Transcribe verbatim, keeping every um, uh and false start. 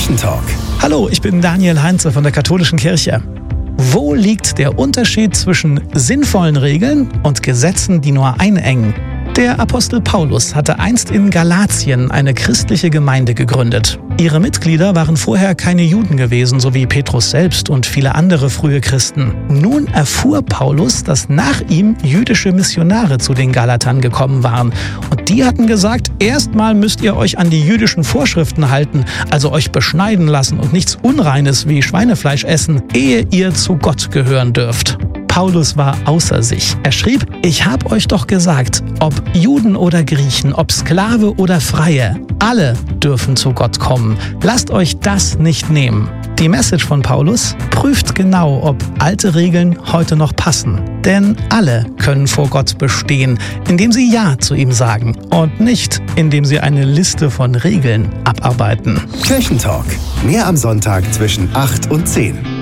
Kirchentalk. Hallo, ich bin Daniel Heinze von der Katholischen Kirche. Wo liegt der Unterschied zwischen sinnvollen Regeln und Gesetzen, die nur einengen? Der Apostel Paulus hatte einst in Galatien eine christliche Gemeinde gegründet. Ihre Mitglieder waren vorher keine Juden gewesen, so wie Petrus selbst und viele andere frühe Christen. Nun erfuhr Paulus, dass nach ihm jüdische Missionare zu den Galatern gekommen waren. Und die hatten gesagt, erstmal müsst ihr euch an die jüdischen Vorschriften halten, also euch beschneiden lassen und nichts Unreines wie Schweinefleisch essen, ehe ihr zu Gott gehören dürft. Paulus war außer sich. Er schrieb, ich hab euch doch gesagt, ob Juden oder Griechen, ob Sklave oder Freie, alle dürfen zu Gott kommen. Lasst euch das nicht nehmen. Die Message von Paulus prüft genau, ob alte Regeln heute noch passen. Denn alle können vor Gott bestehen, indem sie Ja zu ihm sagen und nicht, indem sie eine Liste von Regeln abarbeiten. Kirchentalk. Mehr am Sonntag zwischen acht und zehn.